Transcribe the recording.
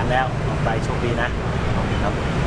แล้วออกไปโชคดีนะขอบคุณครับ